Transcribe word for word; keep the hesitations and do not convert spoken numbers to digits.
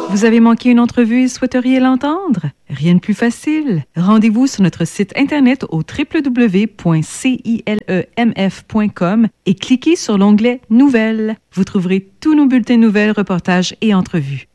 Vous avez manqué une entrevue et souhaiteriez l'entendre? Rien de plus facile. Rendez-vous sur notre site internet au w w w point cilemf point com et cliquez sur l'onglet Nouvelles. Vous trouverez tous nos bulletins de nouvelles, reportages et entrevues.